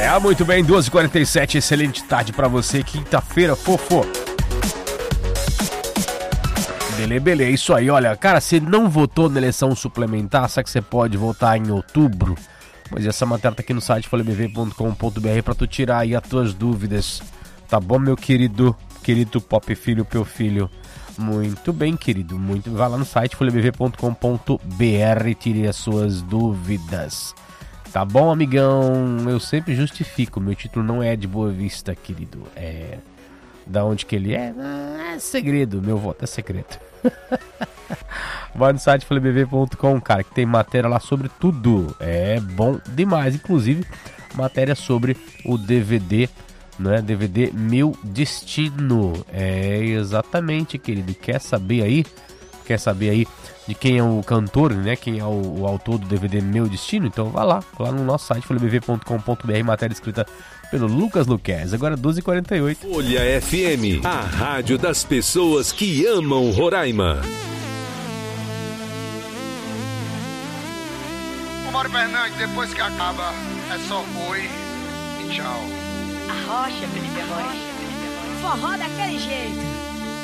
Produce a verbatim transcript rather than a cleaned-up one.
Ah, muito bem, doze e quarenta e sete, excelente tarde pra você, quinta-feira, fofo. Beleza, beleza, é isso aí, olha, cara, você não votou na eleição suplementar, sabe que você pode votar em outubro? Mas essa matéria tá aqui no site folha b v ponto com ponto b r pra tu tirar aí as tuas dúvidas, tá bom, meu querido, querido Pop Filho, Peu Filho? Muito bem, querido, muito, vai lá no site folha b v ponto com ponto b r e tire as suas dúvidas. Tá bom, amigão? Eu sempre justifico. Meu título não é de Boa Vista, querido. É... Da onde que ele é? Ah, é segredo. Meu voto é segredo. Vai no site folha b v ponto com, cara, que tem matéria lá sobre tudo. É bom demais. Inclusive, matéria sobre o D V D, né? D V D Meu Destino. É, exatamente, querido. Quer saber aí? Quer saber aí de quem é o cantor, né? Quem é o, o autor do D V D Meu Destino? Então vá lá, lá no nosso site folha b v ponto com ponto b r, matéria escrita pelo Lucas Luquez. Agora doze e quarenta e oito. Folha F M, a rádio das pessoas que amam Roraima. Ô Mário Fernandes, depois que acaba, é só oi e tchau. A rocha, Felipe Amor. Forró daquele jeito.